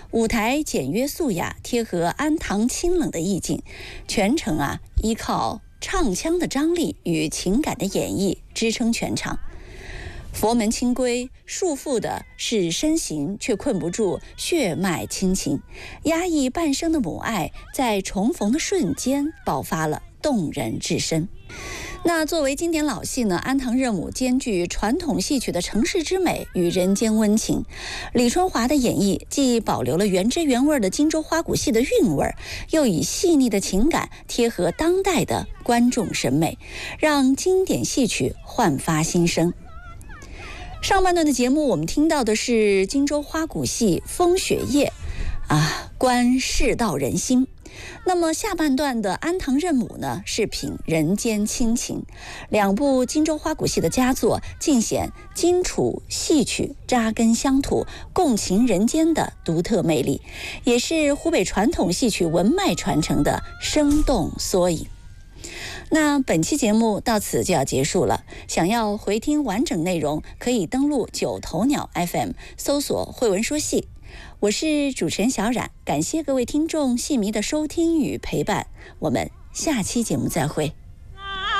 舞台简约素雅，贴合安唐清冷的意境，全程依靠唱腔的张力与情感的演绎支撑全场。佛门清规束缚的是身形，却困不住血脉亲情。压抑半生的母爱，在重逢的瞬间爆发了动人至深。那作为经典老戏呢，《安唐任务》兼具传统戏曲的城市之美与人间温情。李春华的演绎既保留了原汁原味的荆州花鼓戏的韵味，又以细腻的情感贴合当代的观众审美，让经典戏曲焕发新生。上半段的节目，我们听到的是荆州花鼓戏《风雪夜》，观世道人心。那么下半段的《安唐任务》呢，是品人间亲情。两部荆州花鼓戏的佳作，尽显荆楚戏曲扎根乡土、共情人间的独特魅力，也是湖北传统戏曲文脉传承的生动缩影。那本期节目到此就要结束了，想要回听完整内容，可以登录9头鸟 FM 搜索慧文说戏。我是主持人小冉，感谢各位听众戏迷的收听与陪伴，我们下期节目再会。